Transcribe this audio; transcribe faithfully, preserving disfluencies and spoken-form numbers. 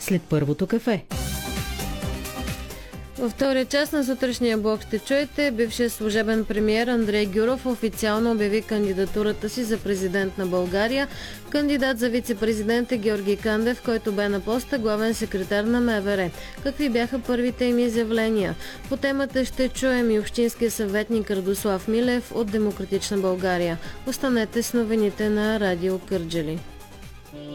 след първото кафе. Във втория част на сутрешния блок ще чуете: бившият служебен премиер Андрей Гюров официално обяви кандидатурата си за президент на България. Кандидат за вице-президент е Георги Кандев, който бе на поста главен секретар на МВР. Какви бяха първите им изявления? По темата ще чуем и общинския съветник Радослав Милев от Демократична България. Останете с новините на Радио Кърджали.